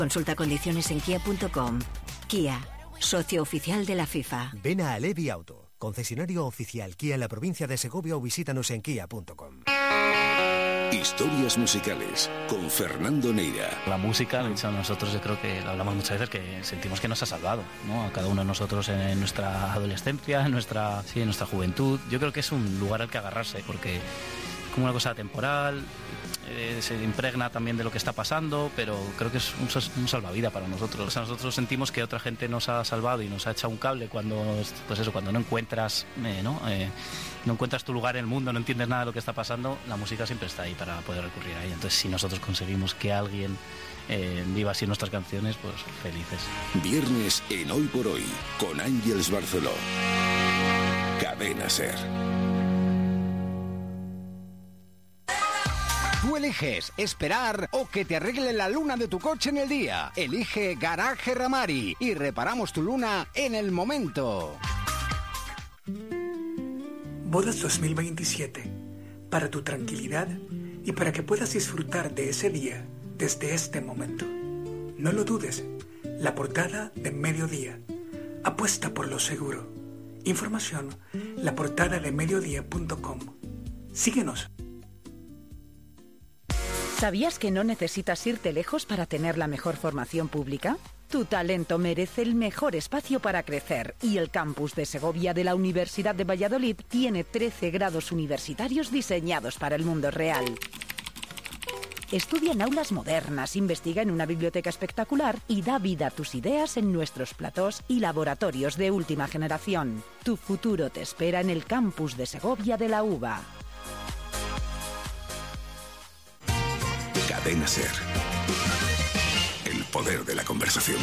Consulta condiciones en kia.com. Kia, socio oficial de la FIFA. Ven a Alevi Auto, concesionario oficial Kia en la provincia de Segovia, o visítanos en kia.com. Historias musicales con Fernando Neira. La música, nosotros yo creo que lo hablamos muchas veces, que sentimos que nos ha salvado, ¿no? A cada uno de nosotros en nuestra adolescencia, en nuestra juventud. Yo creo que es un lugar al que agarrarse, porque es como una cosa temporal, se impregna también de lo que está pasando, pero creo que es un salvavidas para nosotros. O sea, nosotros sentimos que otra gente nos ha salvado y nos ha echado un cable cuando, pues eso, cuando no encuentras, no encuentras tu lugar en el mundo, no entiendes nada de lo que está pasando. La música siempre está ahí para poder recurrir a ella. Entonces, si nosotros conseguimos que alguien viva así nuestras canciones, pues felices. Viernes en Hoy por Hoy con Ángeles Barceló. Cadena SER. Tú eliges esperar o que te arregle la luna de tu coche en el día. Elige Garaje Ramari y reparamos tu luna en el momento. Bodas 2027. Para tu tranquilidad y para que puedas disfrutar de ese día desde este momento. No lo dudes. La portada de Mediodía. Apuesta por lo seguro. Información: laportadadeMediodía.com. Síguenos. ¿Sabías que no necesitas irte lejos para tener la mejor formación pública? Tu talento merece el mejor espacio para crecer y el campus de Segovia de la Universidad de Valladolid tiene 13 grados universitarios diseñados para el mundo real. Estudia en aulas modernas, investiga en una biblioteca espectacular y da vida a tus ideas en nuestros platós y laboratorios de última generación. Tu futuro te espera en el campus de Segovia de la UVA. Cadena SER. El poder de la conversación.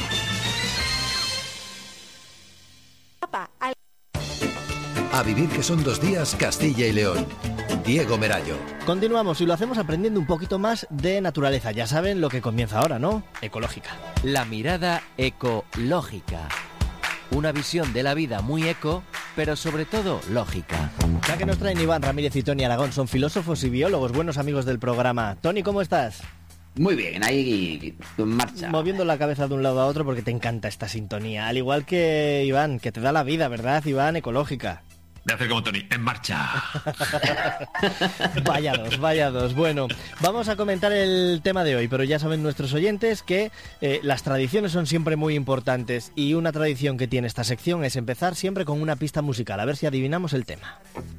A vivir, que son 2 días, Castilla y León. Diego Merayo. Continuamos y lo hacemos aprendiendo un poquito más de naturaleza. Ya saben lo que comienza ahora, ¿no? Ecológica. La mirada ecológica. Una visión de la vida muy eco, pero sobre todo lógica. Ya que nos traen Iván Ramírez y Tony Aragón, son filósofos y biólogos, buenos amigos del programa. Tony, ¿cómo estás? Muy bien, ahí en marcha. Moviendo la cabeza de un lado a otro porque te encanta esta sintonía. Al igual que Iván, que te da la vida, ¿verdad, Iván? Ecológica. De hacer como Tony, en marcha. Vaya dos. Bueno, vamos a comentar el tema de hoy, pero ya saben nuestros oyentes que las tradiciones son siempre muy importantes y una tradición que tiene esta sección es empezar siempre con una pista musical. A ver si adivinamos el tema.